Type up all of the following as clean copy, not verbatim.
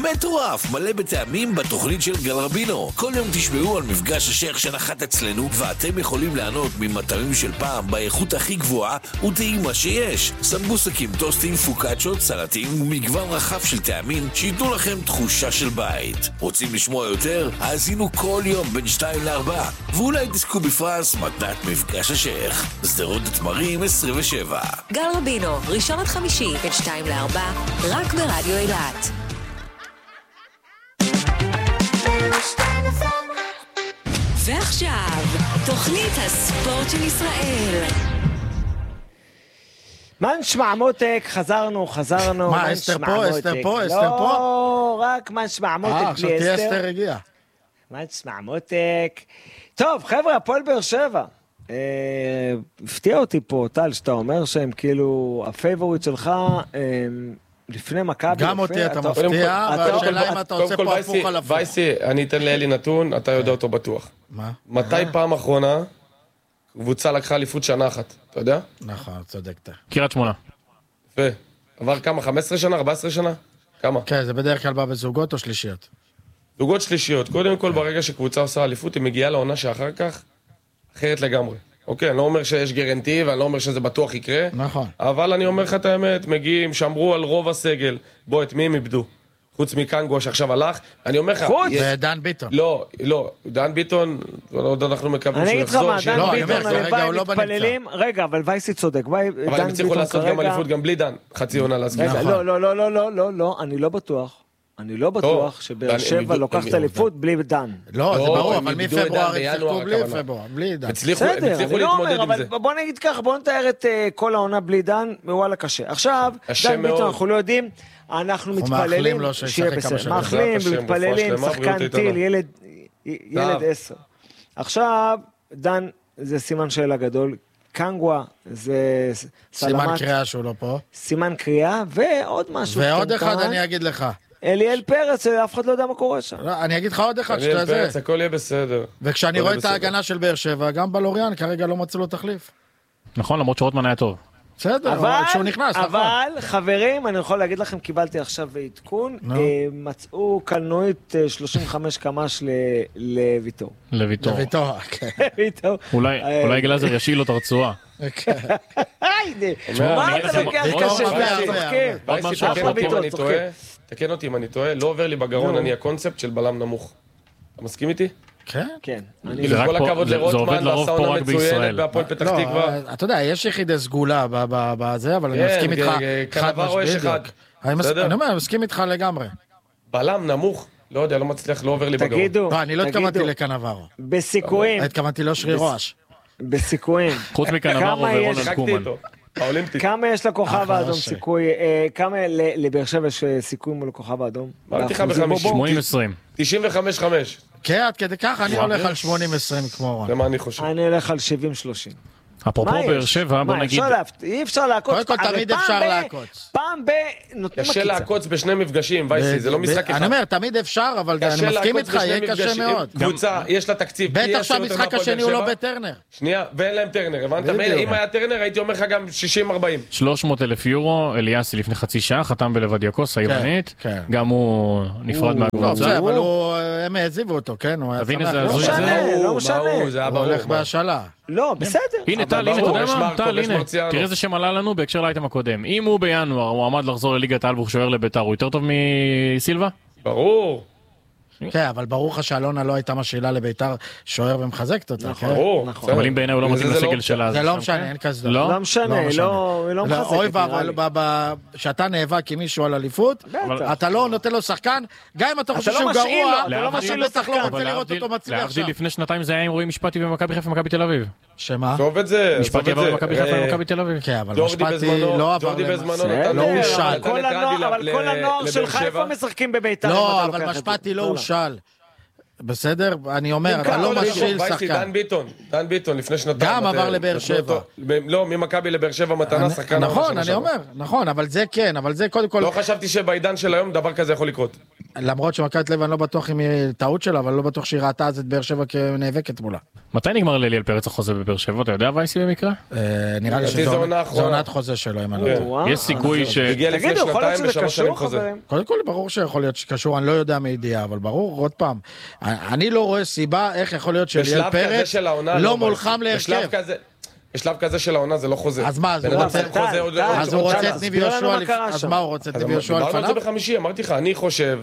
מטורף, מלא בטעמים בתוכנית של גל רבינו. כל יום תשמעו על מפגש השייך שנחת אצלנו, ואתם יכולים ליהנות ממטעמים של פעם באיכות הכי גבוהה וטעימה שיש. סמבוסקים, טוסטים, פוקאצ'ות, סלטים ומגוון רחב של טעמים שיתנו לכם תחושה של בית. רוצים לשמוע יותר? האזינו כל יום בין 2 ל-4, ואולי תזכו בפרס מתנת מפגש השייך. שדרות התמרים 27. גל רבינו, ראשון עד חמישי בין 2 ל-4, רק ברדיו אילת. ועכשיו, תוכנית הספורט של ישראל. מה נשמע מותק? חזרנו. מה, אסתר פה? לא, רק מה נשמע מותק בלי עכשיו תהיה אסתר. אסתר הגיע. מה נשמע מותק? טוב, חבר'ה, הפועל באר שבע. הפתיע אותי פה, טל, שאתה אומר שהם כאילו הפייבוריט שלך לפני מכבי. גם אותי אתה מפתיע, והשאלה אם אתה עושה פה הפוך על הפוך. וייסי, אני אתן לאלי נתון, אתה יודע אותו בטוח. מה? מתי פעם אחרונה קבוצה לקחה אליפות שנה אחת, אתה יודע? נכון, צודקת. קריית שמונה. יפה. עבר כמה? 15 שנה? 14 שנה? כמה? כן, זה בדרך כלל בא בזוגות או שלישיות? זוגות שלישיות. קודם כל, ברגע שקבוצה עושה אליפות, היא מגיעה לעונה שאחר כך אחרת לגמרי. אוקיי, אני לא אומר שיש גרנטי, ואני לא אומר שזה בטוח יקרה. נכון. אבל אני אומר לך את האמת, מגיעים, שמרו על רוב הסגל. בוא, את מי הם איבדו? חוץ מקנגו שעכשיו הלך. אני אומר לך... ודן ביטון. לא, דן ביטון, עוד אנחנו מקווים אני שהוא אגיד לך מה, יחזור. דן ביטון, הלוואי מתפללים. רגע, אבל וייסי צודק. אבל הם הצליחו לעשות גם אליפות גם בלי דן. חצי עונה להסכים. לא, אני לא בטוח שבאר שבע לוקחת אליפות בלי דן. לא, זה ברור, אבל מפברואר הם שיחקו בלי פברואר, בלי דן. הצליחו בסדר, אני לא להתמודד אומר, עם זה. אבל בוא נגיד ככה, בוא נתאר את כל העונה בלי דן, וואלה קשה. עכשיו, דן ביטון, אנחנו לא יודעים, אנחנו מתפללים שיהיה בסדר. מאחלים ומתפללים, שחקן טיל, ילד 10. עכשיו, דן זה סימן שאלה גדול, קנגווה זה סימן קריאה שהוא לא פה. סימן קריאה, ועוד משהו. ועוד אחד אני אגיד לך. אליאל פרץ, אף אחד לא יודע מה קורה שם. לא, אני אגיד לך עוד אחד שאתה אליאל זה. פרץ, הכל יהיה בסדר. וכשאני רואה את ההגנה של באר שבע, גם בלוריאן כרגע לא מצאו לו תחליף. נכון, למרות שרוטמן היה טוב. בסדר, אבל כשהוא נכנס, נכון. אבל, חברים, אני יכול להגיד לכם, קיבלתי עכשיו עדכון, מצאו קלנועית 35 קמ"ש לויטור. לויטור. כן. אולי גלאזר ישיל לו את הרצועה. היידה, מה אתה לוקח קשה? תקן אותי אם אני טועה, לא עובר לי בגרון, אני הקונספט של בלם נמוך. אתה מסכים איתי? כן? כן. כל הכבוד לרוטמן ועשה עונה מצוינת בהפועל פתח תקווה. אתה יודע, יש יחידי סגולה בזה, אבל אני מסכים איתך. קנברו יש אחד. אני אומר, אני מסכים איתך לגמרי. בלם נמוך, לא יודע, לא מצליח, לא עובר לי בגרון. תגידו, אני לא התכוונתי לקנברו. בסיכויים. התכוונתי לא שרי רועש. בסיכויים. חוץ מקנברו ורונלד קומן. כמה יש לכוכב האדום סיכוי, כמה לבאר שבע יש סיכוי מול לכוכב האדום? אמרתי לך ב-50. 80-20. 95-5. כן, עד כדי ככה אני הולך על 80-20 כמו רון. זה מה אני חושב. אני הולך על 70-30. אפרופו באר שבע, בוא נגיד... אי אפשר לעקוץ. קודם כל תמיד אפשר לעקוץ. פעם נותנים קשה לעקוץ בשני מפגשים, וייסי, זה לא משחק אחד. אני אומר, תמיד אפשר, אבל אני מסכים איתך, יהיה קשה מאוד. קבוצה, יש לה תקציב. בטח שהמשחק השני הוא לא בטרנר. שנייה, ואין להם טרנר, הבנת? אם היה טרנר, הייתי אומר לך גם 60-40. 300,000 יורו, אליאסי לפני חצי שעה, חתם בלוואדיוקוס היוונית, גם הוא נפרד מהקבוצה. אבל הם העזיבו אותו, כן? תבין איזה הזוי לא משנה. הוא הולך בהשאלה. לא, בסדר. הנה, טל, הנה, אתה יודע מה? טל, הנה, תראה איזה שם עלה לנו בהקשר לאייטם הקודם. אם הוא בינואר, הוא עמד לחזור לליגת העל והוא שוער לביתר, הוא יותר טוב מסילבה? ברור. כן, אבל ברור לך שאלונה לא הייתה משאילה לביתר שוער ומחזקת אותה. ברור. אבל אם בעיניי הוא לא מתאים לסגל שלה. זה לא משנה, אין כזה. לא משנה, היא לא מחזקת. אוי ואבוי, שאתה נאבק עם מישהו על אליפות, אתה לא נותן לו שחקן, גם אם אתה חושב שהוא גרוע, אתה בטח לא רוצה לראות אותו מצליח עכשיו. לפני שנתיים זה היה עם רועי משפטי במכבי חיפה ומכבי תל אביב. שמה? טוב את זה. משפטי עבר במכבי חיפה ומכבי תל אביב. כן, אבל משפטי לא עבר לא הושל. אבל כל הנוער שלך איפה משחקים בביתר? לא, אבל משפטי לא הושל. בסדר? אני אומר, אבל לא משיל שחקן. דן ביטון, לפני שנתיים. גם עבר לבאר שבע. לא, ממכבי לבאר שבע מתנה, שחקן. נכון, אני אומר, נכון, אבל זה כן, אבל זה קודם כל... לא חשבתי שבעידן של היום דבר כזה יכול לקרות. למרות שמכבי תל אביב אני לא בטוח אם היא טעות שלה, אבל לא בטוח שהיא ראתה אז את באר שבע כנאבקת מולה. מתי נגמר לאליאל פרץ החוזה בבאר שבע? אתה יודע וייסי במקרה? נראה לי שזו עונת חוזה שלו, אם אני לא יודע. יש סיכוי ש... הגיע לפני שנתיים ושלוש שנים חוזה. קודם כל ברור שיכול להיות שקשור, אני לא יודע מידיעה, אבל ברור, עוד פעם, אני לא רואה סיבה איך יכול להיות שאליאל פרץ לא מולחם להרכב. בשלב כזה של העונה זה לא חוזה. אז מה, אז הוא רוצה את ניב יהושע, אז מה הוא רוצה את ניב יהושע לפניו? דיברנו על זה בחמישי, אמרתי לך, אני חושב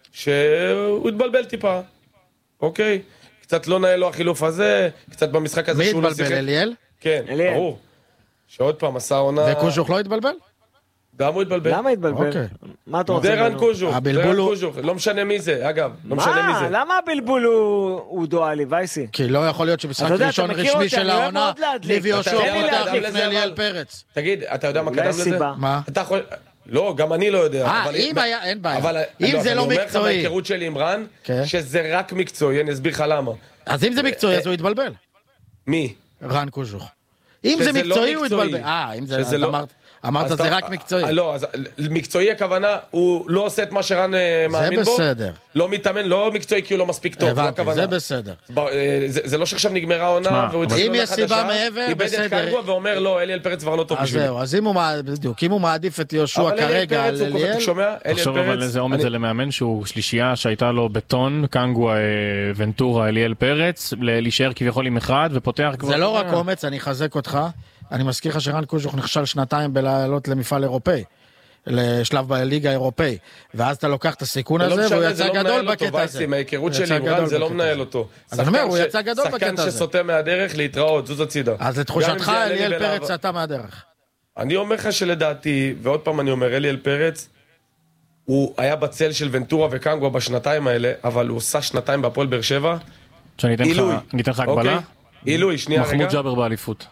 שהוא התבלבל טיפה, אוקיי? קצת לא נהיה לו החילוף הזה, קצת במשחק הזה שהוא לא שיחק. מי התבלבל, אליאל? כן, ברור. שעוד פעם עשה עונה... וקוז'וך לא התבלבל? גם הוא התבלבל. למה התבלבל? מה אתה רוצה? דרן קוז'וך, לא משנה מי זה, אגב, לא משנה מי זה. למה הבלבול הוא דואלי, וייסי? כי לא יכול להיות שבמשחק ראשון רשמי של העונה, ניב יהושע פותח לפני אליאל פרץ. תגיד, אתה יודע מה קדם לזה? מה? לא, גם אני לא יודע. אם היה, אין בעיה. אם זה לא מקצועי. אני אומר לך מההיכרות שלי עם רן, שזה רק מקצועי, אני אסביר לך למה. אז אם זה מקצועי, אז הוא יתבלבל. מי? רן קוז'וך. אם זה מקצועי, הוא יתבלבל. אם זה... אמרת זה רק מקצועי. לא, אז מקצועי הכוונה, הוא לא עושה את מה שרן מאמין בו. זה בסדר. לא מתאמן, לא מקצועי כי הוא לא מספיק טוב. הבנתי, זה בסדר. זה לא שעכשיו נגמרה העונה, אם יש סיבה מעבר, איבד את קנגוע ואומר לא, אליאל פרץ כבר לא טוב בשבילי. אז אם הוא מעדיף את יהושע כרגע על אליאל... תחשוב אבל איזה אומץ זה למאמן שהוא שלישייה שהייתה לו בטון, קנגוע, ונטורה, אליאל פרץ, להישאר כביכול עם אחד ופותח כבר... זה לא רק אומץ, אני אחזק אותך. אני מזכיר לך שרן קוז'וך נכשל שנתיים בלעלות למפעל אירופאי, לשלב בליגה האירופאי, ואז אתה לוקח את הסיכון הזה, והוא יצא גדול בקטע הזה. מההיכרות שלי עם רן זה לא מנהל אותו. אז אני אומר, הוא יצא גדול בקטע הזה. שחקן שסוטה מהדרך להתראות, זוז הצידה. אז לתחושתך אליאל פרץ סטה מהדרך. אני אומר לך שלדעתי, ועוד פעם אני אומר, אליאל פרץ, הוא היה בצל של ונטורה וקנגוע בשנתיים האלה, אבל הוא עושה שנתיים בהפועל באר שבע. שאני אתן לך הגבלה? עילוי, שנייה רגע. מחמוד ג'אבר באליפות.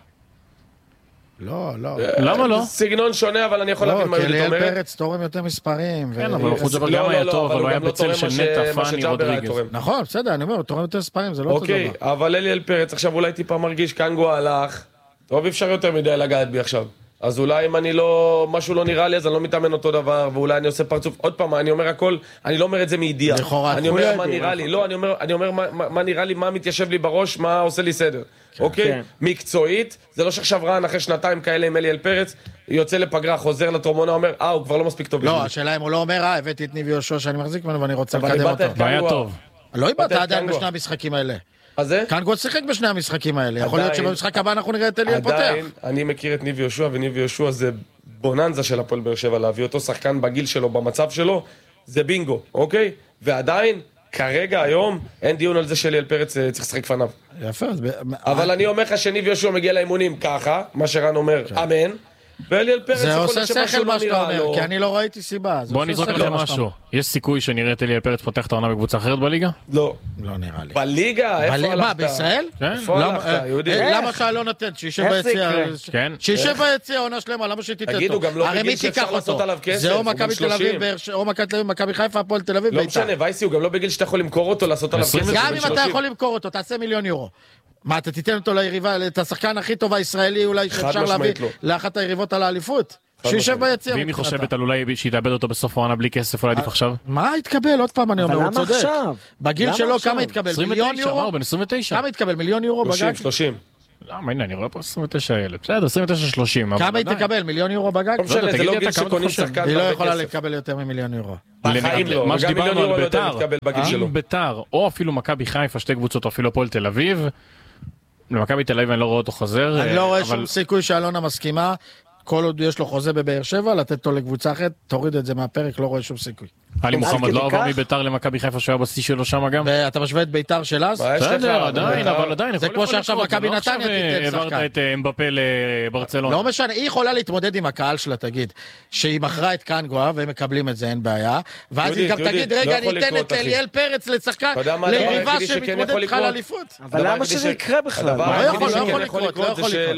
לא. למה לא? סגנון שונה, אבל אני יכול להבין מה יהודית אומר. כי אליאל פרץ תורם יותר מספרים. כן, אבל מחמוד ג'אבר גם היה טוב, אבל הוא היה בצל של נטע, פאני, רודריגז. נכון, בסדר, אני אומר, הוא תורם יותר מספרים, זה לא אותו דבר. אוקיי, אבל אליאל פרץ עכשיו אולי טיפה מרגיש, קנגוע הלך, טוב, אפשר יותר מדי לגעת בי עכשיו. אז אולי אם אני לא, משהו לא נראה לי, אז אני לא מתאמן אותו דבר, ואולי אני עושה פרצוף. עוד פעם, אני אומר הכל, אני לא אומר את זה מידיעה. אני אומר מה נראה לי, לא, אני אומר מה נראה לי, מה מתיישב לי בראש, מה עושה לי סדר. אוקיי? מקצועית, זה לא שעכשיו רן אחרי שנתיים כאלה עם אליאל פרץ, יוצא לפגרה, חוזר לטרומונה, אומר, הוא כבר לא מספיק טוב. לא, השאלה אם הוא לא אומר, הבאתי את ניב יהושע שאני מחזיק ממנו ואני רוצה לקדם אותו. בעיה טוב. לא איבדת עדיין בשני המשחקים האלה. קנגוע שיחק בשני המשחקים האלה, יכול להיות שבמשחק הבא אנחנו נראה את אליאל פותח. עדיין, אני מכיר את ניב יהושע, וניב יהושע זה בוננזה של הפועל באר שבע, להביא אותו שחקן בגיל שלו, במצב שלו, זה בינגו, אוקיי? ועדיין, כרגע, היום, אין דיון על זה שאליאל פרץ צריך לשחק פניו. יפה, אבל אני אומר לך שניב יהושע מגיע לאימונים ככה, מה שרן אומר, אמן. ואליאל פרץ זה עושה שכל מה שאתה אומר, כי אני לא ראיתי סיבה. בוא נזרוק לכם משהו. יש סיכוי שנראה את אליאל פרץ פותח את העונה בקבוצה אחרת בליגה? לא. לא נראה לי. בליגה? איפה הלכת? מה, בישראל? איפה הלכת, יהודי? למה שאתה לא נותן? שישב ביציע. שישב ביציע עונה שלמה, למה שתיתן תגידו, גם לא בגיל שאפשר לעשות עליו כסף. זה או מכבי תל אביב, או מכבי חיפה, הפועל תל אביב. לא משנה, וייסי הוא גם לא בגיל שאתה יכול למכור אותו, לעשות עליו כסף. גם אם אתה יכול למכור אותו, תעשה €1,000,000. מה, אתה תיתן אותו ליריבה, את השחקן הכי טוב הישראלי אולי שאפשר להביא לאחת היריבות על האליפות? שישב ביציע. ואם היא חושבת על אולי שהתאבד אותו בסוף העונה בלי כסף, אולי עדיף עכשיו? מה התקבל? עוד פעם אני אומר, הוא צודק. אבל למה עכשיו? בגיל שלו כמה התקבל? €1,000,000? 29, בן 29. כמה התקבל? €1,000,000 בגג? 30. למה, הנה, אני רואה פה 29,000. בסדר, 29-30. כמה היא תקבל? €1,000,000 בגג? לא משנה, זה לא גיל שקונים שחקן. היא לא יכולה לקבל יותר €1,000,000. בחיים לא. מה שדיברנו על ביתר, אם ביתר, או אפילו מכבי חיפה, שתי קבוצות, או אפילו הפועל תל אביב, למכבי תל אביב אני לא רואה אותו חוזר. אני לא רואה שום סיכוי שאלונה מסכימה, כל עוד יש לו חוזה בבאר שבע, לתת אותו לקבוצה אחרת, תוריד את זה מהפרק, לא רואה שום סיכוי. עלי מוחמד לא עבר מביתר למכבי חיפה שהיה בשיא שלו שם גם? ואתה משווה את ביתר של אז? בסדר, עדיין, אבל עדיין. זה כמו שעכשיו מכבי נתניה תיתן שחקן. העברת את אמבפה לברצלונה. לא משנה, היא יכולה להתמודד עם הקהל שלה, תגיד, שהיא מכרה את קנגוע, והם מקבלים את זה, אין בעיה, ואז היא גם תגיד, רגע, אני אתן את אליאל פרץ לשחקן, ליריבה שמתמודד לך לאליפות. אבל למה שזה יקרה בכלל? לא יכול לקרות.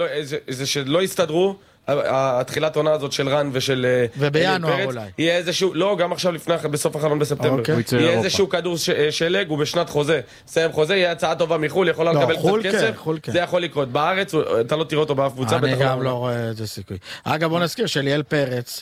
זה שלא יסתדרו, התחילת עונה הזאת של רן ושל ובינואר אולי יהיה איזשהו, לא, גם עכשיו לפני, בסוף החלון בספטמבר יהיה איזשהו כדור שלג, הוא בשנת חוזה, סיים חוזה, יהיה הצעה טובה מחול, יכולה לקבל קצת כסף, זה יכול לקרות. בארץ אתה לא תראה אותו באף קבוצה. אני גם לא רואה איזה סיכוי. אגב, בוא נזכיר שאליאל פרץ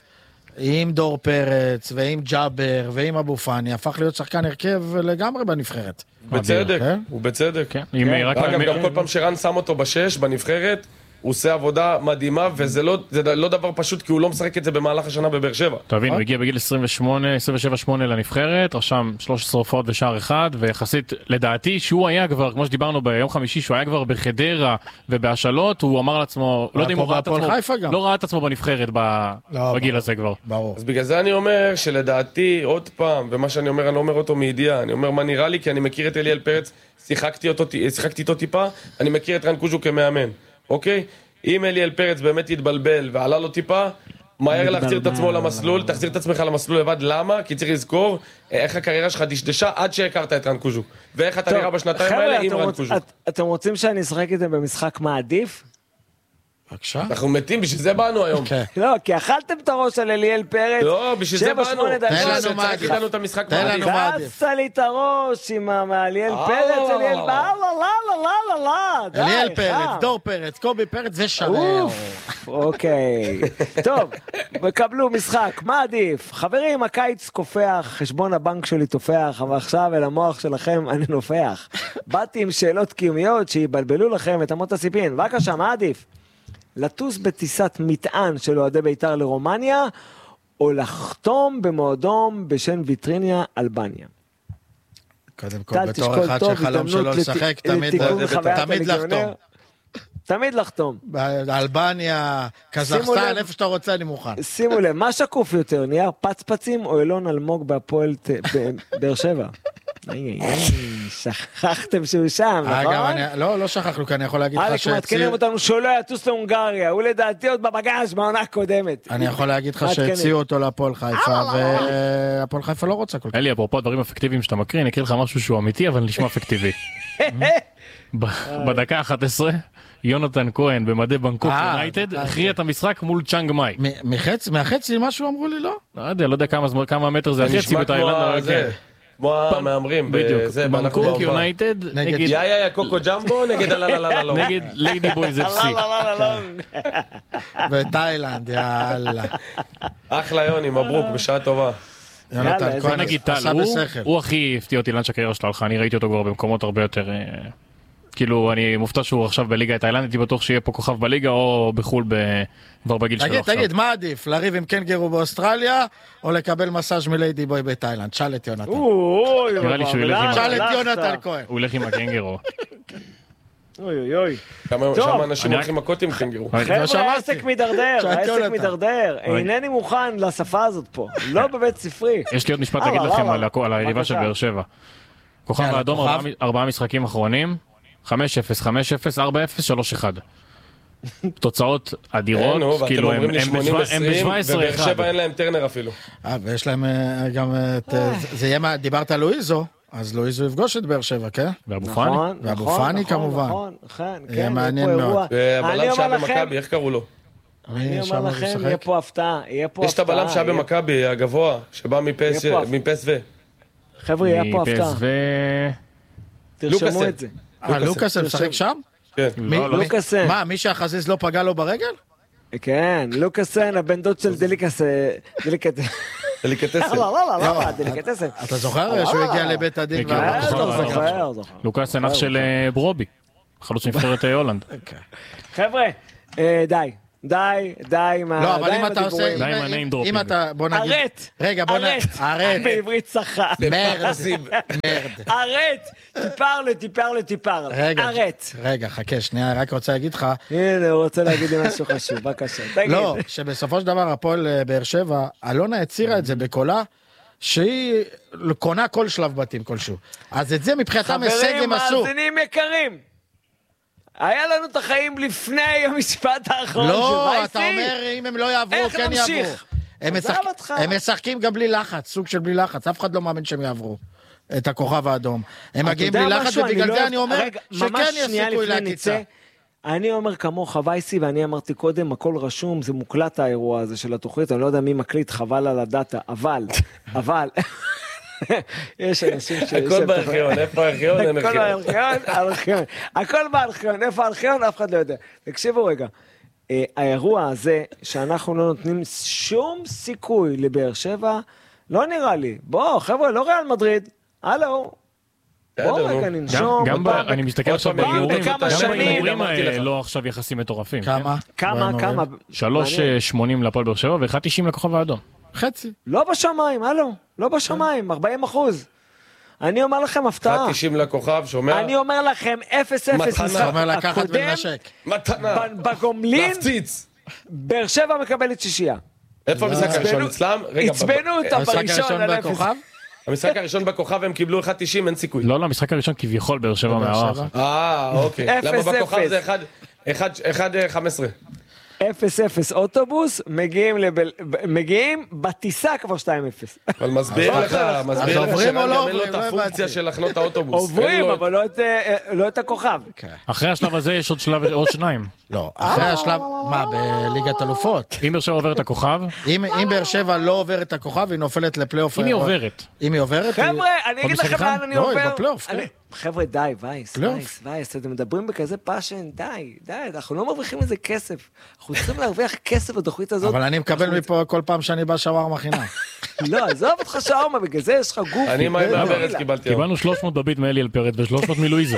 עם דור פרץ, ועם ג'אבר, ועם אבו פאני, הפך להיות שחקן הרכב לגמרי בנבחרת. בצדק, הוא בצדק. אגב, גם כל פעם שרן שם אותו בשש, בנבחרת, הוא עושה עבודה מדהימה, וזה לא דבר פשוט, כי הוא לא משחק את זה במהלך השנה בבאר שבע. תבין, הוא הגיע בגיל 27-8 לנבחרת, רשם 13 הופעות בשער אחד, ויחסית, לדעתי, שהוא היה כבר, כמו שדיברנו ביום חמישי, שהוא היה כבר בחדרה ובהשאלות, הוא אמר לעצמו, לא יודע אם הוא לא ראה את עצמו בנבחרת בגיל הזה כבר. אז בגלל זה אני אומר שלדעתי, עוד פעם, ומה שאני אומר, אני לא אומר אותו מידיעה, אני אומר מה נראה לי, כי אני מכיר את אליאל פרץ, שיחקתי איתו טיפה, אני מכיר את רן קוז'ו כמאמן. אוקיי? אם אליאל פרץ באמת יתבלבל ועלה לו טיפה, מהר להחזיר את עצמו למסלול, תחזיר את עצמך למסלול לבד. למה? כי צריך לזכור איך הקריירה שלך דשדשה עד שהכרת את רן קוז'ו. ואיך אתה נראה בשנתיים האלה עם רן קוז'ו. אתם רוצים שאני אשחק איתם במשחק מעדיף? בבקשה. אנחנו מתים, בשביל זה באנו היום. לא, כי אכלתם את הראש על אליאל פרץ. לא, בשביל זה באנו. תן לנו את המשחק מעדיף. חסת לי את הראש עם אליאל פרץ, אליאל אליאל פרץ, דור פרץ, קובי פרץ ושלם. אוקיי. טוב, וקבלו משחק, מה עדיף? חברים, הקיץ קופח, חשבון הבנק שלי תופח, אבל עכשיו אל המוח שלכם אני נופח. באתי עם שאלות קיומיות שיבלבלו לכם את אמות הסיפין. בבקשה, מה עדיף? לטוס בטיסת מטען של אוהדי בית"ר לרומניה, או לחתום במועדון בשם ויטריניה אלבניה. קודם כל, בתור אחד שחלום שלא לשחק, תמיד לחתום. תמיד לחתום. אלבניה, קזחסטן, איפה שאתה רוצה, אני מוכן. שימו לב, מה שקוף יותר, נייר פצפצים או אילון אלמוג בהפועל באר שבע? שכחתם שהוא שם, נכון? לא שכחנו, כי אני יכול להגיד לך אלק מעדכנים אותנו שהוא לא יטוס להונגריה, הוא לדעתי עוד בבגז בעונה הקודמת. אני יכול להגיד לך שהציעו אותו להפועל חיפה, והפועל חיפה לא רוצה כל כך. אלי, אפרופו דברים אפקטיביים שאתה מקריא, אני אקריא לך משהו שהוא אמיתי, אבל נשמע אפקטיבי. בדקה 11, יונתן כהן במדי בנקוק יונייטד הכריע את המשחק מול צ'אנג מאי. מהחצי משהו אמרו לי לא? לא יודע כמה מטר זה החצי בתאילנד. כמו המאמרים, בנקוק יונייטד נגד יא קוקו ג'מבו, נגד הלללללו. נגד ליידי בויז FC. בתאילנד, יאללה. אחלה יוני, מברוק, בשעה טובה. יונתן כהן עשה בשכל. הוא הכי הפתיע אותי לאן שהקריירה שלו הלכה, אני ראיתי אותו כבר במקומות הרבה יותר... כאילו, אני מופתע שהוא עכשיו בליגה התאילנדית, הייתי בטוח שיהיה פה כוכב בליגה, או בחול כבר בגיל שלו עכשיו. תגיד, מה עדיף? לריב עם קנגרו באוסטרליה, או לקבל מסאז' מליידי בוי בתאילנד? שאל את יונתן. נראה לי שהוא ילך עם... שאל את יונתן כהן. הוא ילך עם הקנגרו. אוי אוי. שם אנשים הולכים מכות עם קנגרו. חבר'ה, העסק מדרדר. אינני מוכן לשפה הזאת פה. לא בבית ספרי. יש לי עוד משפט להגיד לכם על היריבה של באר שבע. כוכב האדום, 4 משחקים אחרונים. 5-0, 5-0, 4-0, 3-1. תוצאות אדירות, כאילו הם ב-17-1. ובאר שבע אין להם טרנר אפילו. ויש להם גם את... זה יהיה מה, דיברת על לואיזו, אז לואיזו יפגוש את באר שבע, כן? ואבו פאני כמובן. יהיה מעניין מאוד. הבלם שהיה במכבי, איך קראו לו? אני אומר לכם, יהיה פה הפתעה. יש את הבלם שהיה במכבי, הגבוה, שבא מפסו. חבר'ה, יהיה פה הפתעה. תרשמו את זה. לוקאסן משחק שם? כן. לוקאסן. מה, מי שהחזיז לא פגע לו ברגל? כן, לוקאסן, הבן דוד של דליקטסן. דליקטסן. אתה זוכר שהוא הגיע לבית הדין? זוכר. לוקאסן אח של ברובי, חלוץ נבחרת הולנד. חבר'ה, די עם לא, אבל אם אתה עושה... די עם הניים דרופים. אם אתה, בוא נגיד... רגע, בוא נגיד... ארט. בעברית צחה. מרד. טיפר. רגע, חכה, שנייה, רק רוצה להגיד לך... הנה, הוא רוצה להגיד לי משהו חשוב, בבקשה. לא, שבסופו של דבר הפועל באר שבע, אלונה הצירה את זה בקולה, שהיא קונה כל שלב בתים כלשהו. אז את זה מבחינתם הישג הם עשו. חברים, מאזינים יקרים. היה לנו את החיים לפני המשפט האחרון של לא, וייסי. אתה אומר, אם הם לא יעברו, כן יעברו. הם משחקים גם בלי לחץ, סוג של בלי לחץ. אף אחד לא מאמין שהם יעברו את הכוכב האדום. הם מגיעים בלי לחץ, ובגלל זה אני אומר שכן יש סיכוי להקיצה. אני אומר כמוך וייסי, ואני אמרתי קודם, הכל רשום, זה מוקלט האירוע הזה של התוכנית, אני לא יודע מי מקליט, חבל על הדאטה, אבל... יש אנשים הכל בארכיון, איפה הארכיון? אין ארכיון. הכל בארכיון, איפה הארכיון? אף אחד לא יודע. תקשיבו רגע, האירוע הזה, שאנחנו לא נותנים שום סיכוי לבאר שבע, לא נראה לי. בוא, חבר'ה, לא ריאל מדריד. הלו. בוא רגע ננשום. אני מסתכל עכשיו בהימורים, גם בהימורים האלה לא עכשיו יחסים מטורפים. כמה? 3.80 להפועל באר שבע ו1.90 לכוכב האדום. חצי. לא בשמיים, הלו. לא בשמיים, 40%. אני אומר לכם הפתעה. 1.90 לכוכב, שומע? אני אומר לכם 0-0. מתנה. אומר לקחת ולנשק. מתנה. בגומלין, להפציץ. באר שבע מקבלת 6. איפה המשחק הראשון אצלם? עצבנו אותה בראשון על 0. המשחק הראשון בכוכב הם קיבלו 1.90, אין סיכוי. לא, המשחק הראשון כביכול באר שבע מארח. אוקיי. למה בכוכב זה 1.15? 0-0 אוטובוס, מגיעים בטיסה כבר 2-0. אבל מסביר לך עוברים או לא גם אין לו את הפונקציה של לחנות האוטובוס. עוברים, אבל לא את הכוכב. אחרי השלב הזה יש עוד 2. לא, אחרי השלב, מה, בליגת אלופות? אם באר שבע עוברת את הכוכב? אם באר שבע לא עוברת את הכוכב, היא נופלת לפלייאוף. אם היא עוברת. אם היא עוברת? חבר'ה, אני אגיד לכם לאן אני עובר. לא, היא בפלייאוף. חבר'ה, די, וייס, אתם מדברים בכזה פאשן, די, אנחנו לא מרוויחים איזה כסף. אנחנו צריכים להרוויח כסף בתוכנית הזאת. אבל אני מקבל מפה כל פעם שאני בא שווארמה חינם. לא, עזוב אותך שווארמה, בגלל זה יש לך גוף. אני מהברץ קיבלתי. קיבלנו 300 בביט מאליאל פרץ ו300 מלואיזה.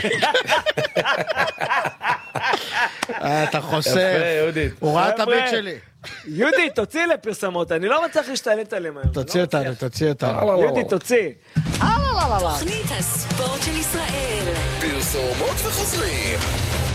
אתה חוסר. הוא ראה את הביט שלי. יהודי, תוציא לפרסמות, אני לא מצליח להשתלט עליהם היום. תוציא אותנו. יהודי, תוציא. תוכנית הספורט של ישראל. פרסומות וחוזרים.